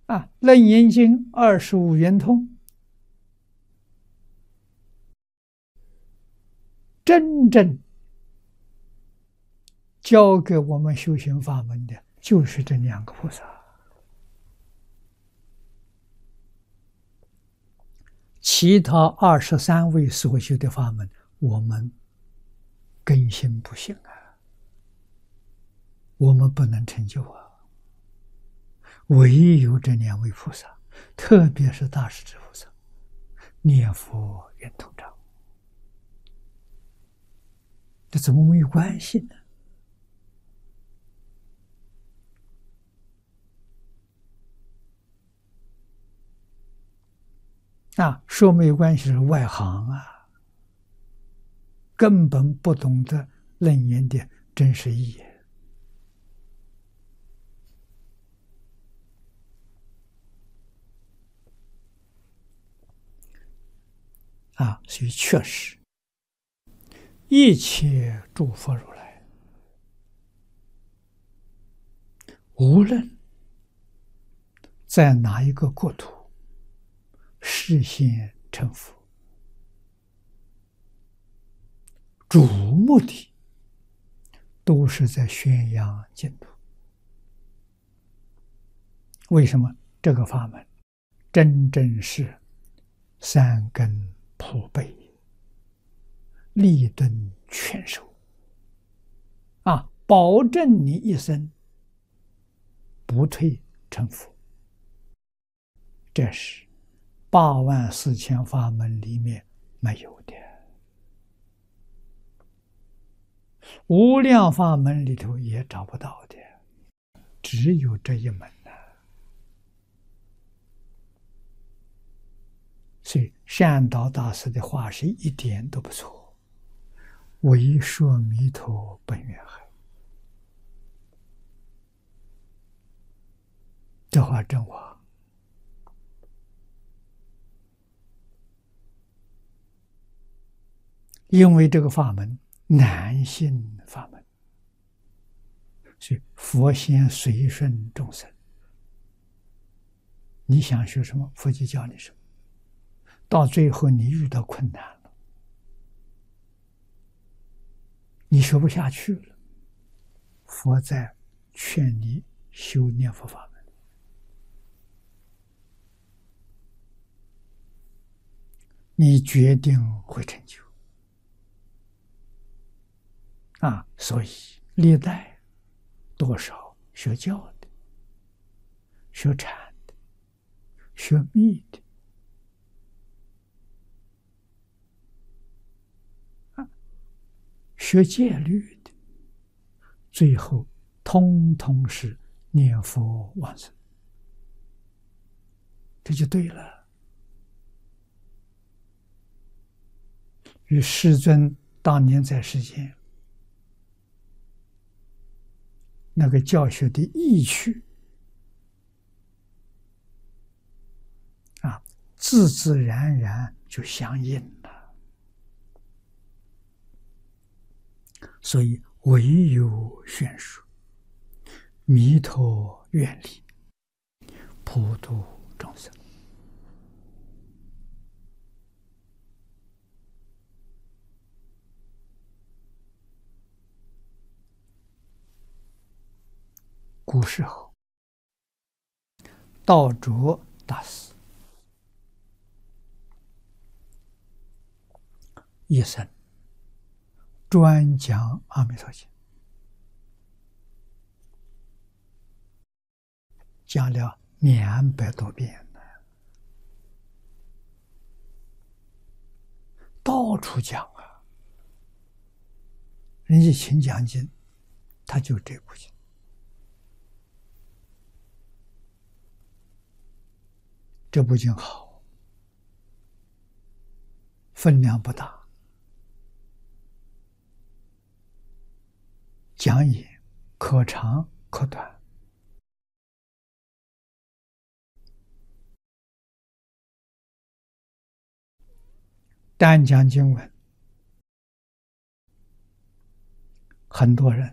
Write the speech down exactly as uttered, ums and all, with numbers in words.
啊，《楞严经》二十五圆通，真正教给我们修行法门的，就是这两个菩萨。其他二十三位所修的法门，我们根性不行啊，我们不能成就啊。唯有这两位菩萨，特别是大势至菩萨，念佛圆通章，这怎么没有关系呢？啊，说没有关系是外行啊，根本不懂得楞严的真实意义。啊，所以确实，一切诸佛如来，无论在哪一个国土，示现成佛，主目的都是在宣扬净土。为什么？这个法门真正是三根普被，利顿全收啊，保证你一生不退成佛。这是八万四千法门里面没有的，无量法门里头也找不到的，只有这一门呐。所以善导大师的话是一点都不错，唯说弥陀本愿海，这话真话。因为这个法门难信法门，所以佛先随顺众生。你想学什么，佛就教你什么。到最后你遇到困难了，你学不下去了，佛在劝你修念佛法门，你决定会成就。啊，所以历代多少学教的、学禅的、学密的，啊，学戒律的，最后通通是念佛往生，这就对了。与世尊当年在世间那个教学的意趣啊，自自然然就相应了。所以唯有宣说弥陀愿力，普度众生。古时候，道卓大师一生专讲阿弥陀经，讲了两百多遍呢，到处讲啊。人家请讲经，他就这部经。这部经好，分量不大，讲也可长可短，单讲经文，很多人